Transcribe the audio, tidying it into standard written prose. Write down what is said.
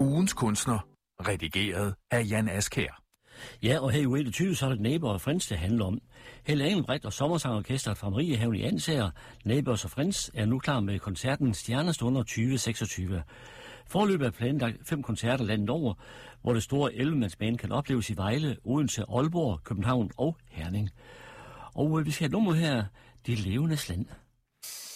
Ugens kunstner, redigeret af Jan Askær. Ja, og her i Uge 20, så er det Neighbor og Friends, det handler om. Helle Engelbrecht og Sommersangerorkestret fra Mariehaven i Ansager, Neighbors og Friends, er nu klar med koncerten Stjernestunder 2026. Forløbet er planlagt 5 koncerter landet over, hvor det store 11-mandsband kan opleves i Vejle, Odense, Aalborg, København og Herning. Og vi skal have nummer her, Det Levendes Land.